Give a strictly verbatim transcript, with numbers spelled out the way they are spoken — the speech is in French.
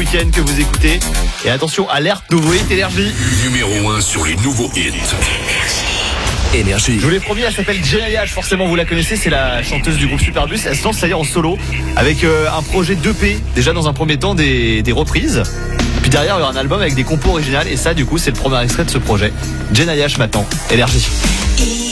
Weeknd que vous écoutez. Et attention, alerte nouveau hit Énergie. Numéro un sur les nouveaux hits. Énergie. Je vous l'ai promis, elle s'appelle Jenna H, forcément vous la connaissez, c'est la chanteuse du groupe Superbus. Elle se lance d'ailleurs en solo avec euh, un projet d'E P, déjà dans un premier temps des, des reprises. Puis derrière il y aura un album avec des compos originales et ça du coup c'est le premier extrait de ce projet. Jenna H maintenant, Énergie.